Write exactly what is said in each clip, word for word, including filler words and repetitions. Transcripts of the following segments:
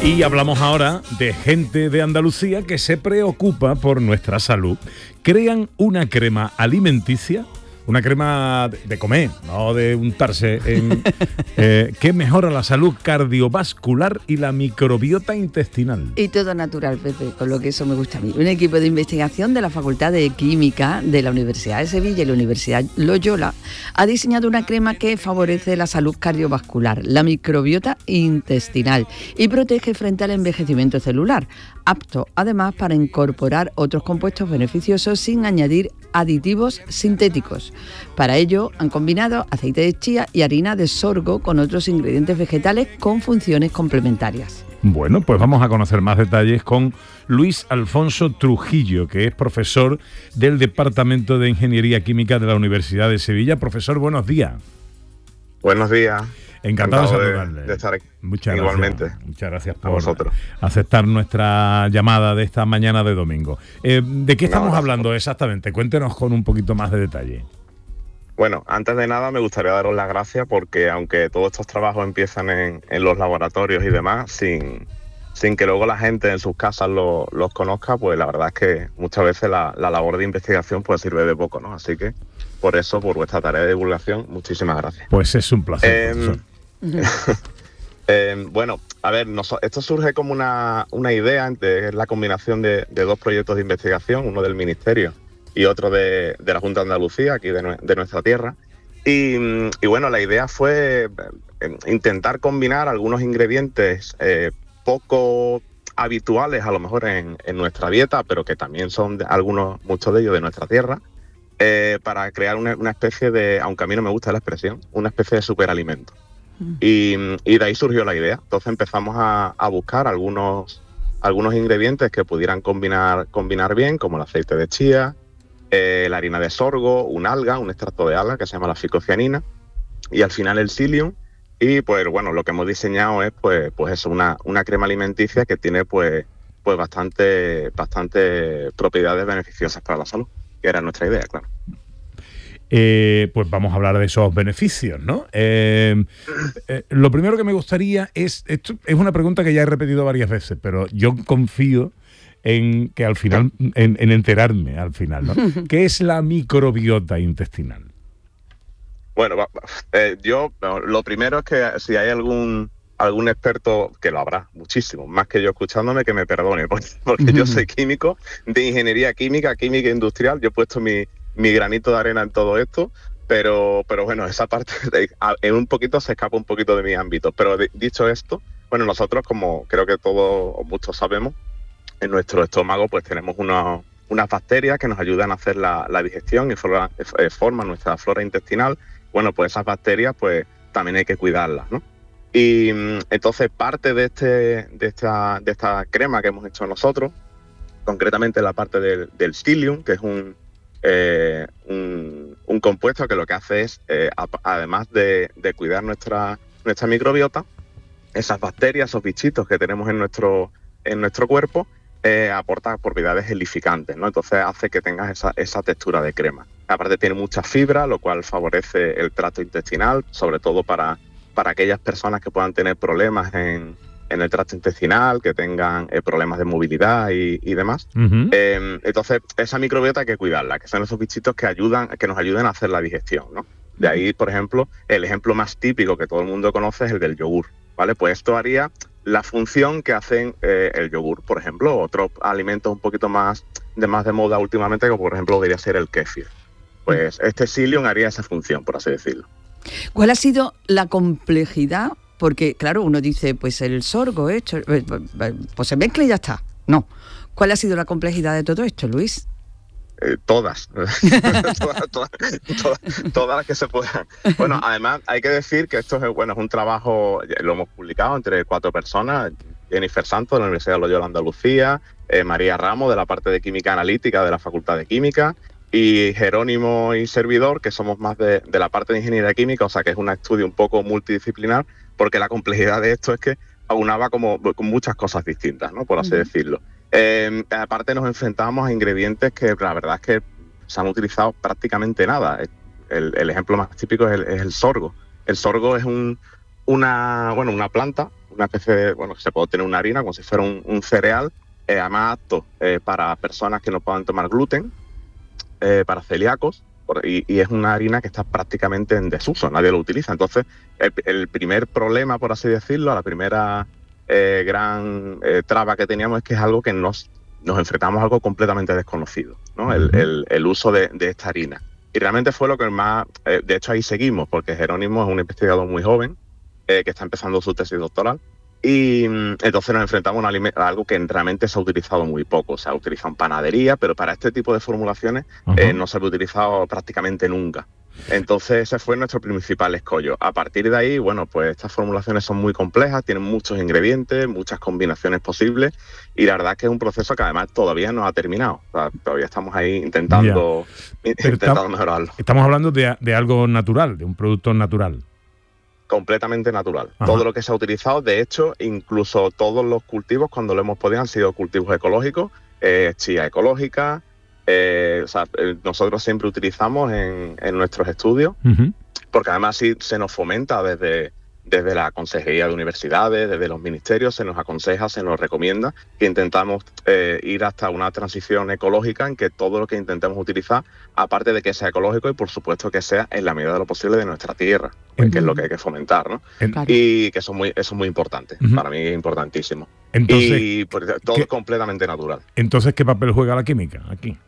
Y hablamos ahora de gente de Andalucía que se preocupa por nuestra salud. Crean una crema alimenticia, una crema de comer, no de untarse, en, eh, que mejora la salud cardiovascular y la microbiota intestinal. Y todo natural, Pepe, con lo que eso me gusta a mí. Un equipo de investigación de la Facultad de Química de la Universidad de Sevilla y la Universidad Loyola ha diseñado una crema que favorece la salud cardiovascular, la microbiota intestinal y protege frente al envejecimiento celular, apto además para incorporar otros compuestos beneficiosos sin añadir aditivos sintéticos. Para ello han combinado aceite de chía y harina de sorgo con otros ingredientes vegetales con funciones complementarias. Bueno, pues vamos a conocer más detalles con Luis Alfonso Trujillo, que es profesor del Departamento de Ingeniería Química de la Universidad de Sevilla. Profesor, buenos días. Buenos días. Encantado, Encantado de saludarle. De estar aquí. Muchas Igualmente. Gracias. Muchas gracias por aceptar nuestra llamada de esta mañana de domingo. Eh, ¿De qué estamos no, no, hablando exactamente? Cuéntenos con un poquito más de detalle. Bueno, antes de nada me gustaría daros las gracias porque aunque todos estos trabajos empiezan en, en los laboratorios y demás, sin, sin que luego la gente en sus casas lo, los conozca, pues la verdad es que muchas veces la, la labor de investigación pues sirve de poco, ¿no? Así que por eso, por vuestra tarea de divulgación, muchísimas gracias. Pues es un placer. Eh, eh, bueno, a ver, nos, esto surge como una, una idea, es la combinación de, de dos proyectos de investigación, uno del Ministerio y otro de, de la Junta de Andalucía, aquí de, de nuestra tierra. Y, y bueno, la idea fue intentar combinar algunos ingredientes eh, poco habituales a lo mejor en, en nuestra dieta, pero que también son de, algunos, muchos de ellos de nuestra tierra, eh, para crear una, una especie de, aunque a mí no me gusta la expresión, una especie de superalimento. Mm. Y, y de ahí surgió la idea. Entonces empezamos a, a buscar algunos, algunos ingredientes que pudieran combinar, combinar bien, como el aceite de chía, Eh, la harina de sorgo, un alga, un extracto de alga que se llama la ficocianina y al final el psyllium. Y pues bueno, lo que hemos diseñado es pues, pues eso, una, una crema alimenticia que tiene pues, pues bastante, bastante propiedades beneficiosas para la salud, que era nuestra idea, claro. Eh, pues vamos a hablar de esos beneficios, ¿no? Eh, eh, lo primero que me gustaría es, esto es una pregunta que ya he repetido varias veces, pero yo confío en que al final, en, en enterarme al final, ¿no? ¿Qué es la microbiota intestinal? Bueno, eh, yo lo primero es que si hay algún algún experto, que lo habrá muchísimo, más que yo escuchándome, que me perdone, porque, porque yo soy químico, de ingeniería química, química industrial, yo he puesto mi, mi granito de arena en todo esto, pero, pero bueno, esa parte de, en un poquito se escapa un poquito de mi ámbito. Pero de, dicho esto, bueno, nosotros, como creo que todos o muchos sabemos, en nuestro estómago pues tenemos unos, unas bacterias que nos ayudan a hacer la, la digestión y flora, eh, forman nuestra flora intestinal. Bueno, pues esas bacterias pues también hay que cuidarlas, ¿no? Y entonces parte de, este, de, esta, de esta crema que hemos hecho nosotros, concretamente la parte del, del psyllium, que es un, eh, un, un compuesto que lo que hace es, eh, a, además de, de cuidar nuestra, nuestra microbiota, esas bacterias, esos bichitos que tenemos en nuestro, en nuestro cuerpo, Eh, aporta propiedades gelificantes, ¿no? Entonces hace que tengas esa, esa textura de crema. Aparte tiene mucha fibra, lo cual favorece el tracto intestinal, sobre todo para, para aquellas personas que puedan tener problemas en, en el tracto intestinal, que tengan eh, problemas de movilidad y, y demás. Uh-huh. Eh, entonces esa microbiota hay que cuidarla, que son esos bichitos que ayudan, que nos ayuden a hacer la digestión, ¿no? De ahí, por ejemplo, el ejemplo más típico que todo el mundo conoce es el del yogur, ¿vale? Pues esto haría la función que hacen eh, el yogur, por ejemplo, otros alimentos un poquito más de más de moda últimamente, como por ejemplo debería ser el kéfir. Pues este psyllium haría esa función, por así decirlo. ¿Cuál ha sido la complejidad? Porque, claro, uno dice, pues el sorgo hecho, pues se mezcla y ya está. No. ¿Cuál ha sido la complejidad de todo esto, Luis? Eh, todas. todas, todas, todas, todas las que se puedan. Bueno, además hay que decir que esto es, bueno, es un trabajo, lo hemos publicado entre cuatro personas: Jennifer Santos de la Universidad de Loyola Andalucía, eh, María Ramos de la parte de Química Analítica de la Facultad de Química y Jerónimo y servidor, que somos más de, de la parte de Ingeniería Química, o sea que es un estudio un poco multidisciplinar, porque la complejidad de esto es que aunaba como con muchas cosas distintas, ¿no? Por así uh-huh. decirlo. Eh, aparte nos enfrentamos a ingredientes que la verdad es que se han utilizado prácticamente nada. El, el ejemplo más típico es el, es el sorgo. El sorgo es un, una, bueno, una planta, una especie de, bueno, se puede obtener una harina como si fuera un, un cereal, eh, además apto eh, para personas que no puedan tomar gluten, eh, para celíacos, por, y, y es una harina que está prácticamente en desuso, nadie lo utiliza. Entonces, el, el primer problema, por así decirlo, la primera eh, gran eh, traba que teníamos es que es algo que nos, nos enfrentamos a algo completamente desconocido, ¿no? El, el, el uso de, de esta harina. Y realmente fue lo que más, eh, de hecho ahí seguimos, porque Jerónimo es un investigador muy joven, eh, que está empezando su tesis doctoral, y entonces nos enfrentamos a, un a algo que realmente se ha utilizado muy poco. Se ha utilizado en panadería, pero para este tipo de formulaciones eh, no se ha utilizado prácticamente nunca. Entonces ese fue nuestro principal escollo. A partir de ahí, bueno, pues estas formulaciones son muy complejas, tienen muchos ingredientes, muchas combinaciones posibles, y la verdad es que es un proceso que además todavía no ha terminado. O sea, todavía estamos ahí intentando, intentando mejorarlo. Estamos hablando de, de algo natural, de un producto natural. Completamente natural. Ajá. Todo lo que se ha utilizado, de hecho, incluso todos los cultivos, cuando lo hemos podido, han sido cultivos ecológicos, eh, chía ecológica. Eh, o sea, eh, nosotros siempre utilizamos en, en nuestros estudios, uh-huh. porque además sí se nos fomenta desde, desde la consejería de universidades, desde los ministerios, se nos aconseja, se nos recomienda que intentamos eh, ir hasta una transición ecológica en que todo lo que intentemos utilizar, aparte de que sea ecológico y por supuesto que sea en la medida de lo posible de nuestra tierra, uh-huh. que es lo que hay que fomentar, ¿no? Uh-huh. Y que eso es muy, eso es muy importante, uh-huh. para mí es importantísimo. Entonces, y pues, todo ¿qué, es completamente natural. Entonces, ¿qué papel juega la química aquí?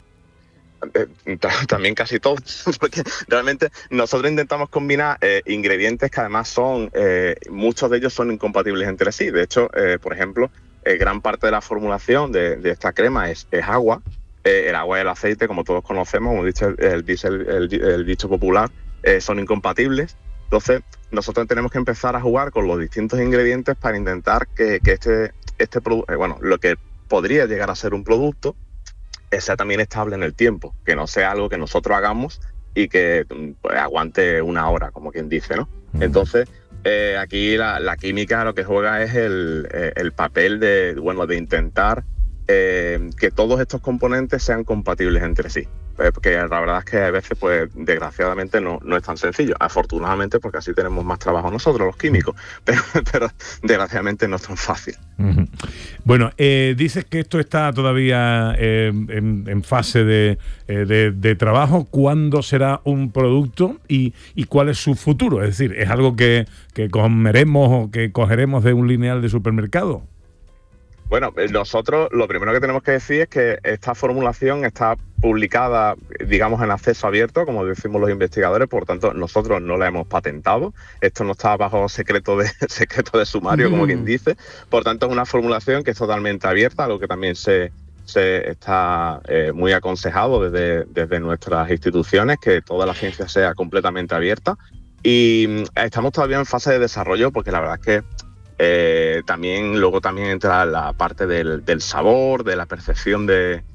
Eh, también casi todo, porque realmente nosotros intentamos combinar eh, ingredientes que además son, eh, muchos de ellos son incompatibles entre sí. De hecho, eh, por ejemplo, eh, gran parte de la formulación de, de esta crema es, es agua. Eh, el agua y el aceite, como todos conocemos, como dice el, el, el, el, el dicho popular, eh, son incompatibles. Entonces, nosotros tenemos que empezar a jugar con los distintos ingredientes para intentar que, que este, este producto, eh, bueno, lo que podría llegar a ser un producto, sea también estable en el tiempo, que no sea algo que nosotros hagamos y que pues, aguante una hora, como quien dice, ¿no? Entonces, eh, aquí la, la química lo que juega es el, el papel de, bueno, de intentar eh, que todos estos componentes sean compatibles entre sí. Eh, porque la verdad es que a veces, pues, desgraciadamente no, no es tan sencillo. Afortunadamente, porque así tenemos más trabajo nosotros, los químicos, pero, pero desgraciadamente no es tan fácil. Uh-huh. Bueno, eh, dices que esto está todavía eh, en, en fase de, eh, de, de trabajo. ¿Cuándo será un producto y, y cuál es su futuro? Es decir, ¿es algo que, que comeremos o que cogeremos de un lineal de supermercado? Bueno, nosotros lo primero que tenemos que decir es que esta formulación está publicada, digamos, en acceso abierto, como decimos los investigadores, por tanto, nosotros no la hemos patentado. Esto no está bajo secreto de secreto de sumario, como mm. quien dice. Por tanto, es una formulación que es totalmente abierta, algo que también se, se está eh, muy aconsejado desde, desde nuestras instituciones, que toda la ciencia sea completamente abierta. Y estamos todavía en fase de desarrollo, porque la verdad es que Eh, también luego también entra la parte del, del sabor, de la percepción de,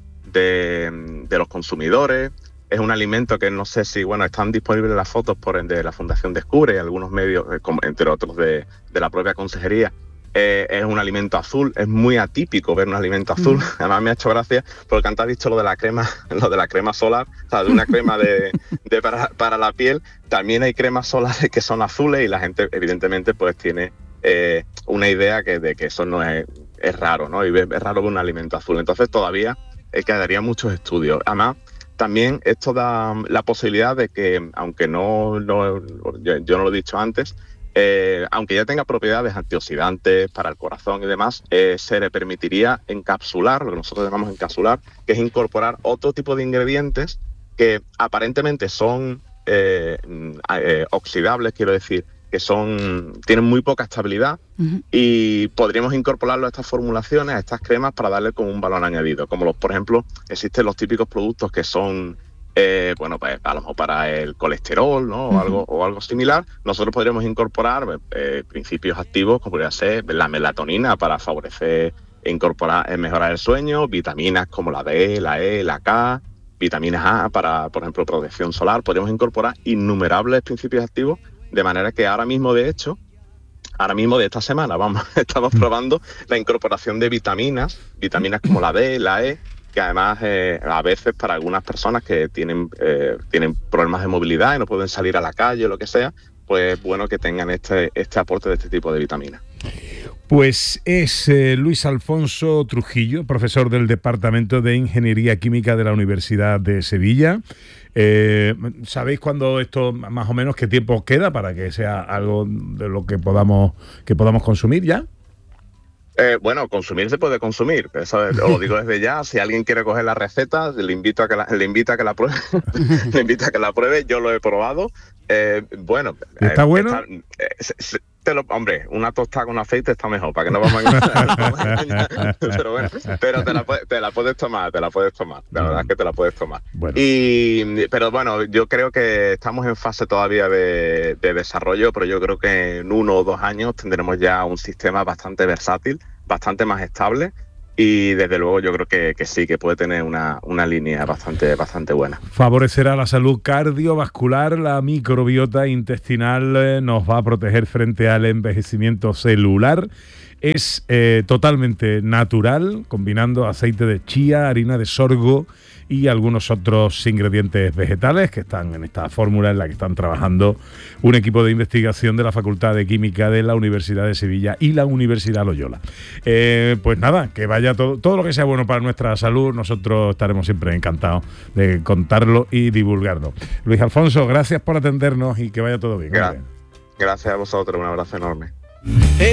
de, de los consumidores. Es un alimento que no sé si, bueno, están disponibles las fotos por de la Fundación Descubre y algunos medios, eh, como, entre otros de, de la propia consejería. Eh, es un alimento azul, es muy atípico ver un alimento azul. Mm. Además me ha hecho gracia porque antes has dicho lo de la crema, lo de la crema solar, o sea, de una crema de, de para, para la piel. También hay cremas solares que son azules y la gente evidentemente pues tiene Eh, una idea que de que eso no es, es raro, ¿no? Y es raro ver un alimento azul. Entonces todavía eh, quedarían muchos estudios. Además, también esto da la posibilidad de que, aunque no, no yo, yo no lo he dicho antes, eh, aunque ya tenga propiedades antioxidantes para el corazón y demás, eh, se le permitiría encapsular, lo que nosotros llamamos encapsular, que es incorporar otro tipo de ingredientes que aparentemente son eh, eh, oxidables, quiero decir, que son tienen muy poca estabilidad, uh-huh. y podríamos incorporarlo a estas formulaciones, a estas cremas, para darle como un valor añadido. Como los, por ejemplo, existen los típicos productos que son, eh, bueno, pues a lo mejor para el colesterol, ¿no? Uh-huh. o, algo, o algo similar. Nosotros podríamos incorporar eh, principios activos, como podría ser la melatonina, para favorecer e incorporar, eh, mejorar el sueño, vitaminas como la D, la E, la K, vitaminas A para, por ejemplo, protección solar. Podríamos incorporar innumerables principios activos. De manera que ahora mismo, de hecho, ahora mismo de esta semana, vamos, estamos probando la incorporación de vitaminas, vitaminas como la D, la E, que además eh, a veces para algunas personas que tienen, eh, tienen problemas de movilidad y no pueden salir a la calle o lo que sea, pues es bueno que tengan este, este aporte de este tipo de vitaminas. Pues es eh, Luis Alfonso Trujillo, profesor del Departamento de Ingeniería Química de la Universidad de Sevilla. Eh, ¿Sabéis cuándo esto, más o menos, qué tiempo os queda para que sea algo de lo que podamos, que podamos consumir ya? Eh, bueno, consumir se puede consumir, eso os lo digo desde ya. Si alguien quiere coger la receta, le invito a que la, le invito a que la pruebe. le invito a que la pruebe. Yo lo he probado. Eh, bueno, ¿está eh, bueno? Está, eh, se, se, te lo, hombre, una tostada con aceite está mejor, para que no vamos a engañar. Pero bueno, pero te la, te la puedes tomar, te la puedes tomar. La verdad es que te la puedes tomar. Bueno. Y, pero bueno, yo creo que estamos en fase todavía de, de desarrollo, pero yo creo que en uno o dos años tendremos ya un sistema bastante versátil, bastante más estable. Y desde luego yo creo que, que sí, que puede tener una, una línea bastante, bastante buena. Favorecerá la salud cardiovascular, la microbiota intestinal, eh, nos va a proteger frente al envejecimiento celular. Es eh, totalmente natural, combinando aceite de chía, harina de sorgo y algunos otros ingredientes vegetales que están en esta fórmula en la que están trabajando un equipo de investigación de la Facultad de Química de la Universidad de Sevilla y la Universidad Loyola. Eh, pues nada, que vaya todo, todo lo que sea bueno para nuestra salud, nosotros estaremos siempre encantados de contarlo y divulgarlo. Luis Alfonso, gracias por atendernos y que vaya todo bien. Gra- gracias a vosotros, un abrazo enorme.